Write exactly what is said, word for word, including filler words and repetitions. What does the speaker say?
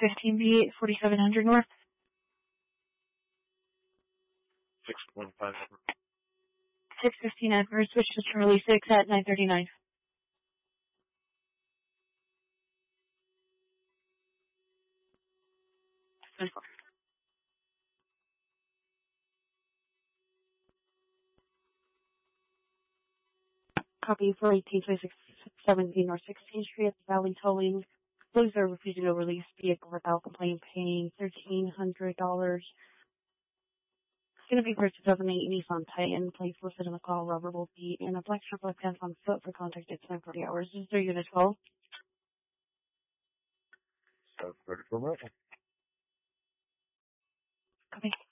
fifteen B eight, forty-seven hundred North. six one five. six fifteen Edward, switch to Charlie six at nine thirty-nine. Copy for eighteen twenty-six seventeen North sixteenth Street, Valley Towing. Police are refusing to release vehicle without complaint, paying thirteen hundred dollars. It's going to be for two thousand eight Nissan Titan. Place listed in the call. Rubber will be in a black strip left hand on foot for contact at ten forty hours. This is their unit call. So, ready for that. Copy.